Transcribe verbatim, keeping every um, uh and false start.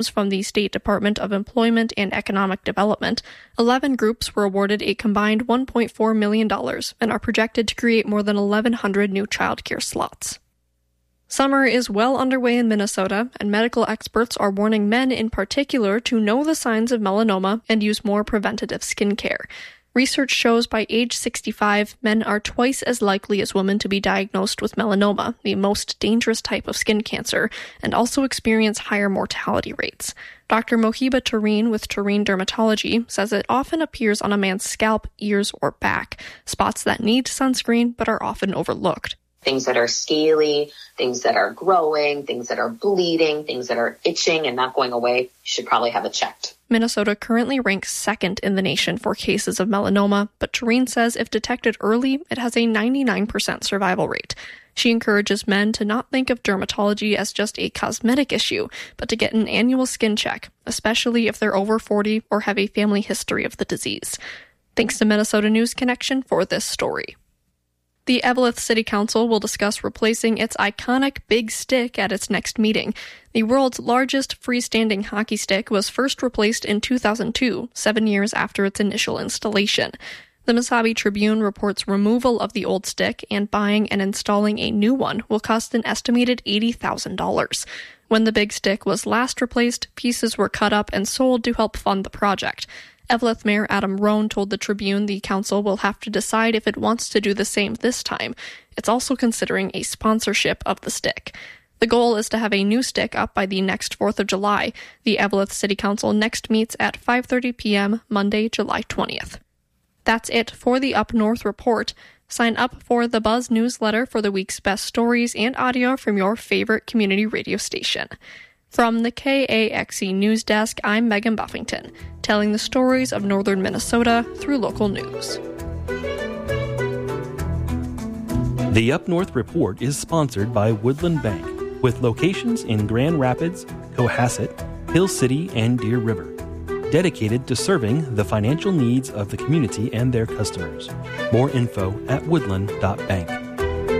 from the State Department of Employment and Economic Development, eleven groups were awarded a combined one point four million dollars and are projected to create more than eleven hundred new childcare slots. Summer is well underway in Minnesota, and medical experts are warning men in particular to know the signs of melanoma and use more preventative skincare. Research shows by age sixty-five, men are twice as likely as women to be diagnosed with melanoma, the most dangerous type of skin cancer, and also experience higher mortality rates. Doctor Mohiba Tureen with Tureen Dermatology says it often appears on a man's scalp, ears, or back, spots that need sunscreen but are often overlooked. Things that are scaly, things that are growing, things that are bleeding, things that are itching and not going away, you should probably have it checked. Minnesota currently ranks second in the nation for cases of melanoma, but Tureen says if detected early, it has a ninety-nine percent survival rate. She encourages men to not think of dermatology as just a cosmetic issue, but to get an annual skin check, especially if they're over forty or have a family history of the disease. Thanks to Minnesota News Connection for this story. The Eveleth City Council will discuss replacing its iconic Big Stick at its next meeting. The world's largest freestanding hockey stick was first replaced in two thousand two, seven years after its initial installation. The Mesabi Tribune reports removal of the old stick and buying and installing a new one will cost an estimated eighty thousand dollars. When the Big Stick was last replaced, pieces were cut up and sold to help fund the project. Eveleth Mayor Adam Rohn told the Tribune the council will have to decide if it wants to do the same this time. It's also considering a sponsorship of the stick. The goal is to have a new stick up by the next fourth of July. The Eveleth City Council next meets at five thirty p.m. Monday, July twentieth. That's it for the Up North Report. Sign up for the Buzz newsletter for the week's best stories and audio from your favorite community radio station. From the K A X E News Desk, I'm Megan Buffington, telling the stories of northern Minnesota through local news. The Up North Report is sponsored by Woodland Bank, with locations in Grand Rapids, Cohasset, Hill City, and Deer River, dedicated to serving the financial needs of the community and their customers. More info at woodland dot bank.